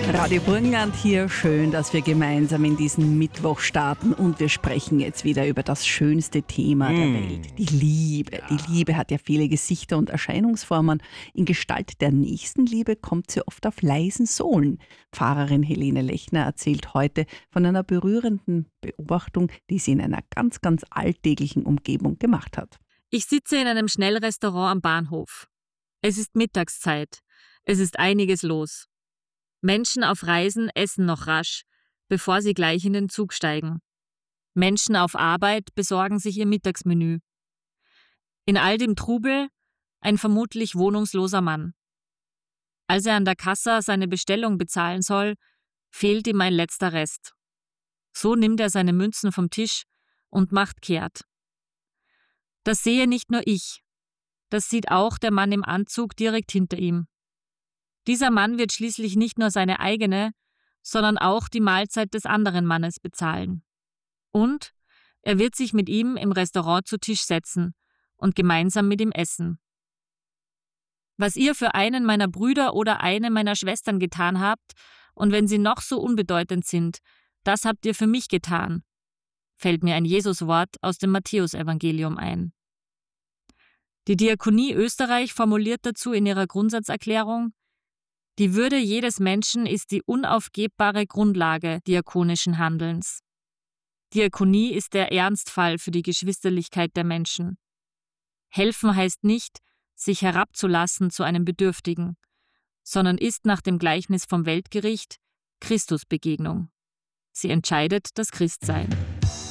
Radio Burgenland hier, schön, dass wir gemeinsam in diesen Mittwoch starten und wir sprechen jetzt wieder über das schönste Thema der Welt, die Liebe. Ja. Die Liebe hat ja viele Gesichter und Erscheinungsformen. In Gestalt der Nächstenliebe kommt sie oft auf leisen Sohlen. Pfarrerin Helene Lechner erzählt heute von einer berührenden Beobachtung, die sie in einer ganz, ganz alltäglichen Umgebung gemacht hat. Ich sitze in einem Schnellrestaurant am Bahnhof. Es ist Mittagszeit. Es ist einiges los. Menschen auf Reisen essen noch rasch, bevor sie gleich in den Zug steigen. Menschen auf Arbeit besorgen sich ihr Mittagsmenü. In all dem Trubel ein vermutlich wohnungsloser Mann. Als er an der Kassa seine Bestellung bezahlen soll, fehlt ihm ein letzter Rest. So nimmt er seine Münzen vom Tisch und macht kehrt. Das sehe nicht nur ich, das sieht auch der Mann im Anzug direkt hinter ihm. Dieser Mann wird schließlich nicht nur seine eigene, sondern auch die Mahlzeit des anderen Mannes bezahlen. Und er wird sich mit ihm im Restaurant zu Tisch setzen und gemeinsam mit ihm essen. Was ihr für einen meiner Brüder oder eine meiner Schwestern getan habt, und wenn sie noch so unbedeutend sind, das habt ihr für mich getan, fällt mir ein Jesuswort aus dem Matthäusevangelium ein. Die Diakonie Österreich formuliert dazu in ihrer Grundsatzerklärung: Die Würde jedes Menschen ist die unaufgebbare Grundlage diakonischen Handelns. Diakonie ist der Ernstfall für die Geschwisterlichkeit der Menschen. Helfen heißt nicht, sich herabzulassen zu einem Bedürftigen, sondern ist nach dem Gleichnis vom Weltgericht Christusbegegnung. Sie entscheidet das Christsein.